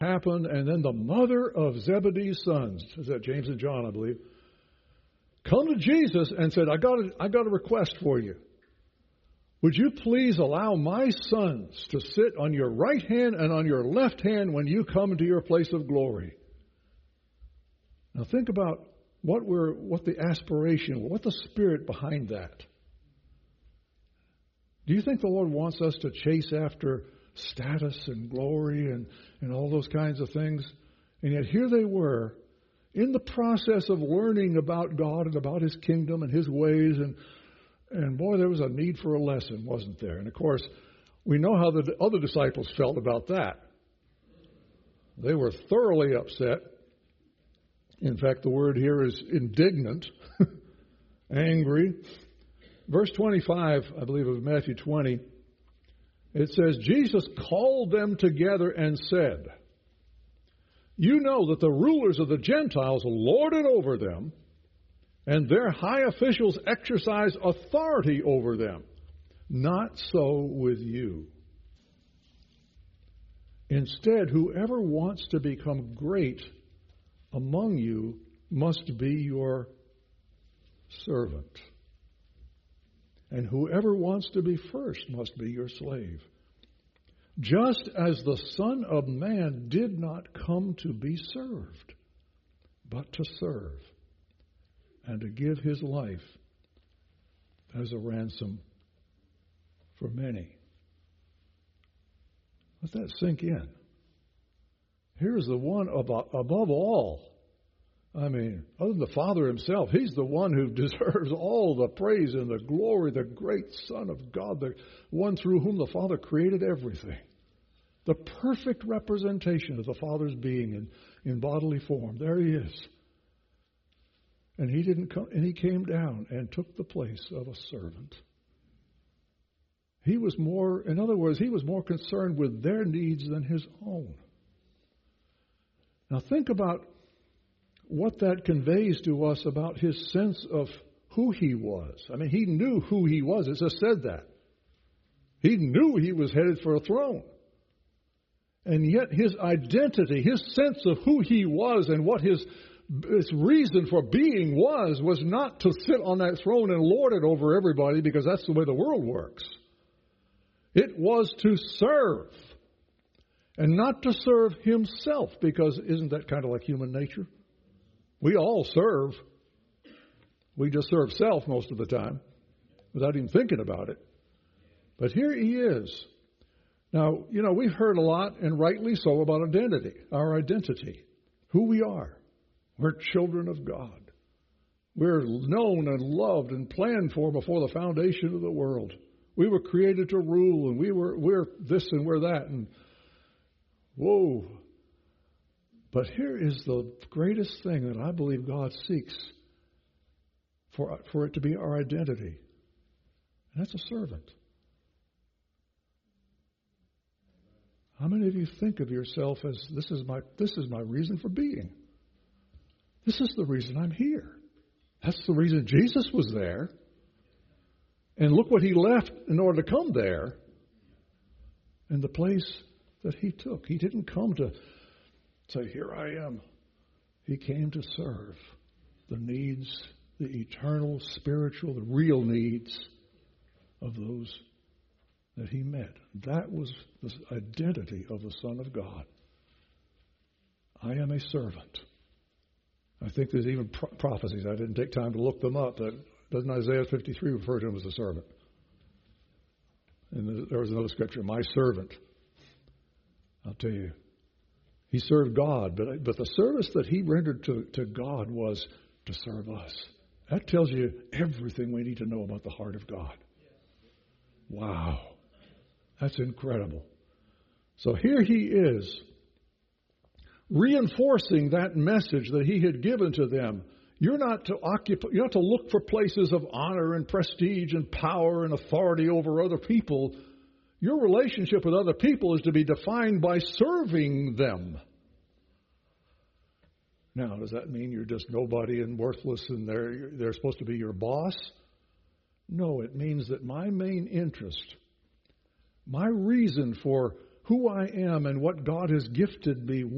happened, and then the mother of Zebedee's sons, is that James and John, I believe, come to Jesus and said, I got a request for you. Would you please allow my sons to sit on your right hand and on your left hand when you come to your place of glory? Now think about what the aspiration, what the spirit behind that. Do you think the Lord wants us to chase after status and glory and all those kinds of things? And yet here they were in the process of learning about God and about His kingdom and His ways. And boy, there was a need for a lesson, wasn't there? And of course, we know how the other disciples felt about that. They were thoroughly upset. In fact, the word here is indignant, angry. Verse 25, I believe it was Matthew 20, it says, Jesus called them together and said, you know that the rulers of the Gentiles lord it over them, and their high officials exercise authority over them. Not so with you. Instead, whoever wants to become great among you must be your servant. And whoever wants to be first must be your slave. Just as the Son of Man did not come to be served, but to serve, and to give his life as a ransom for many. Let that sink in. Here's the one above all. I mean, other than the Father himself, he's the one who deserves all the praise and the glory, the great Son of God, the one through whom the Father created everything. The perfect representation of the Father's being in bodily form. There he is. And he didn't come, and he came down and took the place of a servant. He was more, in other words, he was more concerned with their needs than his own. Now think about what that conveys to us about his sense of who he was. I mean, he knew who he was. It just said that. He knew he was headed for a throne. And yet his identity, his sense of who he was and what his reason for being was not to sit on that throne and lord it over everybody, because that's the way the world works. It was to serve. And not to serve himself, because isn't that kind of like human nature? We all serve. We just serve self most of the time without even thinking about it. But here he is. Now, you know, we've heard a lot, and rightly so, about identity, our identity, who we are. We're children of God. We're known and loved and planned for before the foundation of the world. We were created to rule, and we're this and we're that, and whoa. But here is the greatest thing that I believe God seeks for it to be our identity. And that's a servant. How many of you think of yourself as this is my reason for being? This is the reason I'm here. That's the reason Jesus was there. And look what he left in order to come there. And the place that he took. He didn't come to say, here I am. He came to serve the needs, the eternal, spiritual, the real needs of those that he met. That was the identity of the Son of God. I am a servant. I think there's even prophecies. I didn't take time to look them up, but doesn't Isaiah 53 refer to him as a servant? And there was another scripture, my servant. I'll tell you, he served God, but the service that he rendered to God was to serve us. That tells you everything we need to know about the heart of God. Wow. That's incredible. So here he is, reinforcing that message that he had given to them. You're not to look for places of honor and prestige and power and authority over other people. Your relationship with other people is to be defined by serving them. Now, does that mean you're just nobody and worthless and they're supposed to be your boss? No, it means that my main interest, my reason for who I am and what God has gifted me